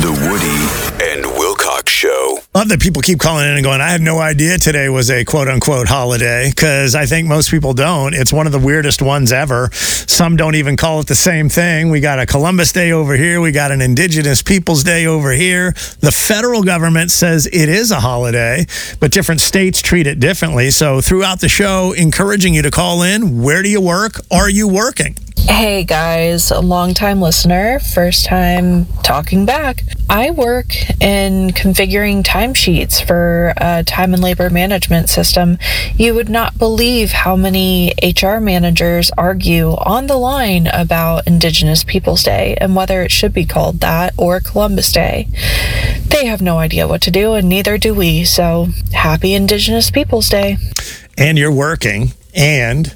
The Woody and Wilcox Show. Love that people keep calling in and going, I had no idea today was a quote-unquote holiday, because I think most people don't. It's one of the weirdest ones ever. Some don't even call it the same thing. We got a Columbus Day over here. We got an Indigenous Peoples Day over here. The federal government says it is a holiday, but different states treat it differently. So throughout the show, encouraging you to call in. Where do you work? Are you working? Hey guys, a long-time listener, first time talking back. I work in configuring timesheets for a time and labor management system. You would not believe how many HR managers argue on the line about Indigenous Peoples Day and whether it should be called that or Columbus Day. They have no idea what to do, and neither do we, so happy Indigenous Peoples Day. And you're working, and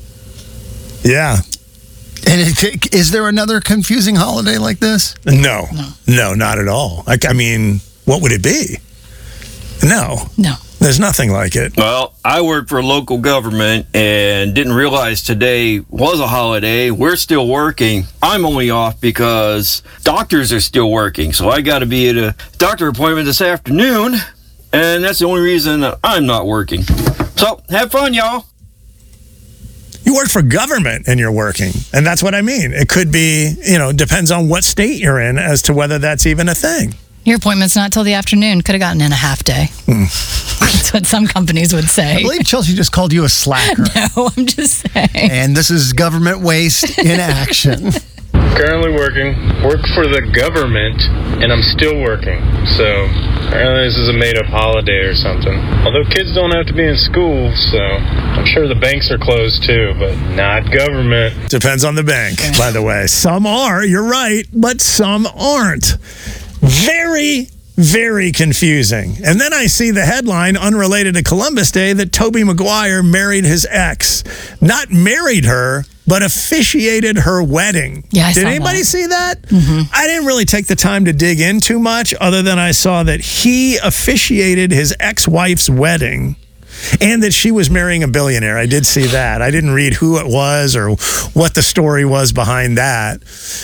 yeah. And is there another confusing holiday like this? No, not at all. I mean, what would it be? No. There's nothing like it. Well, I work for local government and didn't realize today was a holiday. We're still working. I'm only off because doctors are still working. So I got to be at a doctor appointment this afternoon, and that's the only reason that I'm not working. So have fun, y'all. You work for government and you're working. And that's what I mean. It could be, depends on what state you're in as to whether that's even a thing. Your appointment's not till the afternoon. Could have gotten in a half day. That's what some companies would say. I believe Chelsea just called you a slacker. No, I'm just saying. And this is government waste in action. Currently work for the government, and I'm still working. So apparently this is a made-up holiday or something. Although kids don't have to be in school, so I'm sure the banks are closed too, but not government. Depends on the bank, by the way. Some are, you're right, but some aren't. Very, very confusing. And then I see the headline, unrelated to Columbus Day, that Tobey Maguire married his ex. Not married her, but officiated her wedding. Yeah, I Did saw anybody that. see that? Mm-hmm. I didn't really take the time to dig in too much, other than I saw that he officiated his ex-wife's wedding and that she was marrying a billionaire. I did see that. I didn't read who it was or what the story was behind that.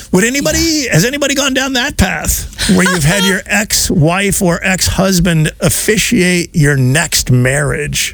Has anybody gone down that path where you've had your ex-wife or ex-husband officiate your next marriage?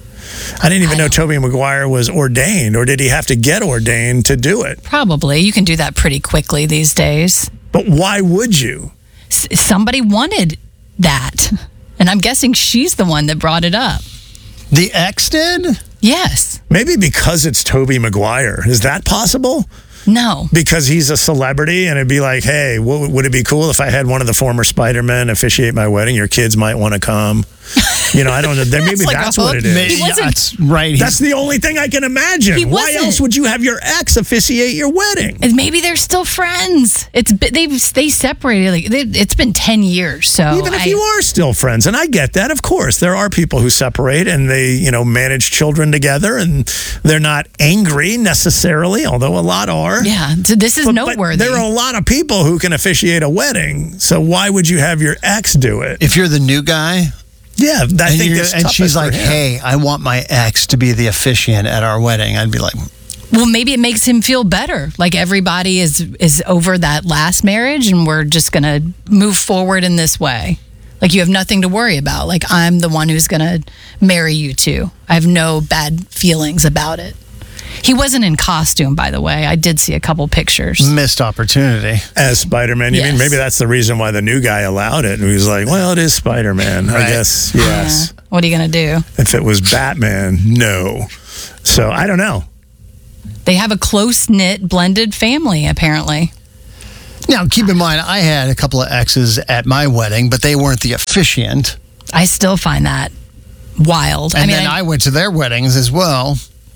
I didn't even know Tobey Maguire was ordained, or did he have to get ordained to do it? Probably. You can do that pretty quickly these days. But why would you? Somebody wanted that. And I'm guessing she's the one that brought it up. The ex did? Yes. Maybe because it's Tobey Maguire. Is that possible? No. Because he's a celebrity, and it'd be like, hey, would it be cool if I had one of the former Spider-Men officiate my wedding? Your kids might want to come. I don't know. Maybe that's what it is. Maybe, that's right. That's the only thing I can imagine. Why else would you have your ex officiate your wedding? And maybe they're still friends. They separated. It's been 10 years. So even if you are still friends, and I get that, of course, there are people who separate and they, manage children together, and they're not angry necessarily, although a lot are. Yeah, so this is noteworthy. But there are a lot of people who can officiate a wedding. So why would you have your ex do it? If you're the new guy. Yeah, I think this and she's like, hey, I want my ex to be the officiant at our wedding. I'd be like, well, maybe it makes him feel better. Like everybody is over that last marriage and we're just going to move forward in this way. Like you have nothing to worry about. Like I'm the one who's going to marry you too. I have no bad feelings about it. He wasn't in costume, by the way. I did see a couple pictures. Missed opportunity. As Spider-Man. You mean maybe that's the reason why the new guy allowed it. And he was like, well, it is Spider-Man. Right. I guess, yes. Yeah. What are you going to do? If it was Batman, no. So, I don't know. They have a close-knit, blended family, apparently. Now, keep in mind, I had a couple of exes at my wedding, but they weren't the officiant. I still find that wild. And then I went to their weddings as well.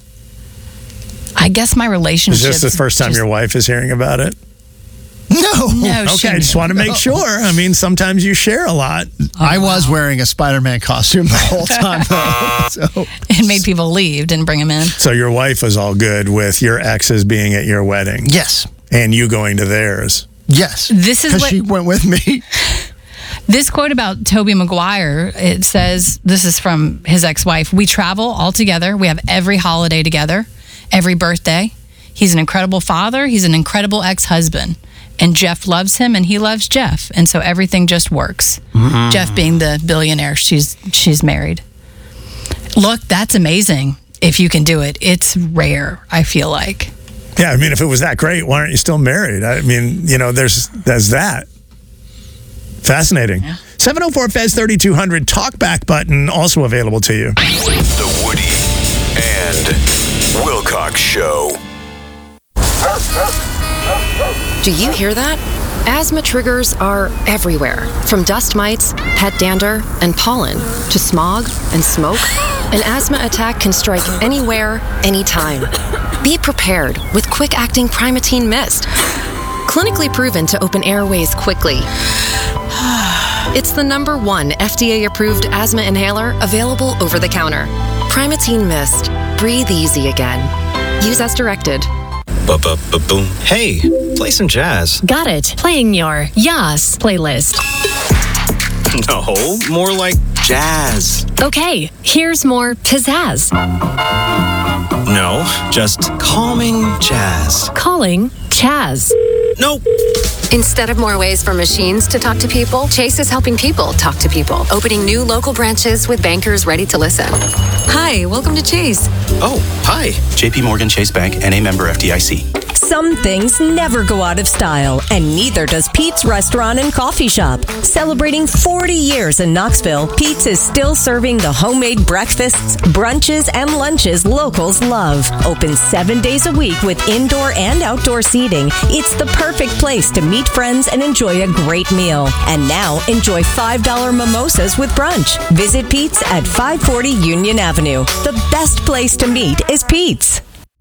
I guess my relationship... Is this the first time your wife is hearing about it? No. Okay, I just want to make sure. I mean, sometimes you share a lot. I was wearing a Spider-Man costume the whole time, though. So. It made people leave, didn't bring them in. So your wife was all good with your exes being at your wedding? Yes. And you going to theirs? Yes. Because she went with me. This quote about Tobey Maguire, it says, this is from his ex-wife, "We travel all together. We have every holiday together, every birthday. He's an incredible father. He's an incredible ex-husband. And Jeff loves him and he loves Jeff. And so everything just works. Jeff being the billionaire she's married. Look, that's amazing if you can do it. It's rare, I feel like. Yeah, I mean, if it was that great, why aren't you still married? I mean, there's that. Fascinating. Yeah. 704-FEZ-3200 talkback button also available to you. The Woody and Wilcox Show. Do you hear that? Asthma triggers are everywhere, from dust mites, pet dander, and pollen, to smog and smoke. An asthma attack can strike anywhere, anytime. Be prepared with quick-acting Primatene Mist. Clinically proven to open airways quickly. It's the #1 FDA-approved asthma inhaler available over the counter. Primatene Mist. Breathe easy again. Use as directed. Boom. Hey, play some jazz. Got it. Playing your Yas playlist. No, more like jazz. Okay, here's more pizzazz. No, just calming jazz. Calling Chaz. Nope. Instead of more ways for machines to talk to people, Chase is helping people talk to people, opening new local branches with bankers ready to listen. Hi, welcome to Chase. Oh, hi. JP Morgan Chase Bank, NA member FDIC. Some things never go out of style, and neither does Pete's Restaurant and Coffee Shop. Celebrating 40 years in Knoxville, Pete's is still serving the homemade breakfasts, brunches, and lunches locals love. Open 7 days a week with indoor and outdoor seating. It's the perfect place to meet friends and enjoy a great meal. And now, enjoy $5 mimosas with brunch. Visit Pete's at 540 Union Avenue. The best place to meet is Pete's.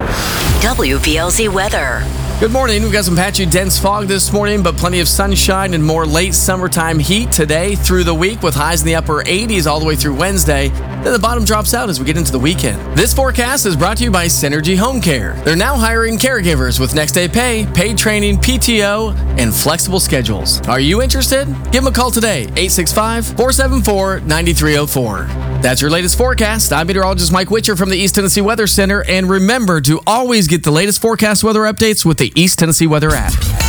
WVLZ weather. Good morning. We've got some patchy, dense fog this morning, but plenty of sunshine and more late summertime heat today through the week with highs in the upper 80s all the way through Wednesday. Then the bottom drops out as we get into the weekend. This forecast is brought to you by Synergy Home Care. They're now hiring caregivers with next day pay, paid training, PTO, and flexible schedules. Are you interested? Give them a call today, 865-474-9304. That's your latest forecast. I'm meteorologist Mike Witcher from the East Tennessee Weather Center. And remember to always get the latest forecast weather updates with the East Tennessee Weather app.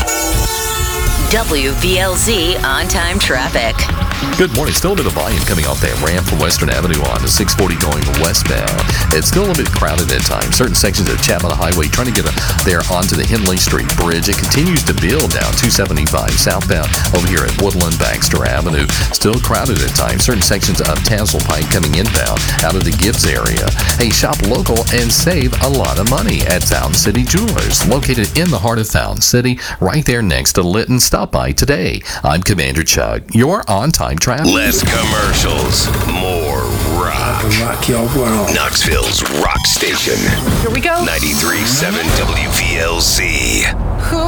WVLZ on-time traffic. Good morning. Still a bit of volume coming off that ramp from Western Avenue on to 640 going westbound. It's still a little bit crowded at times. Certain sections of Chapman Highway trying to get there onto the Henley Street Bridge. It continues to build down 275 southbound over here at Woodland Baxter Avenue. Still crowded at times. Certain sections of Tassel Pike coming inbound out of the Gibbs area. Hey, shop local and save a lot of money at Fountain City Jewelers, located in the heart of Fountain City, right there next to Litton. Stop by today. I'm Commander Chuck. You're on time traffic. Less commercials, more rock. Rock your world. Knoxville's rock station. Here we go. 93.7 WVLZ.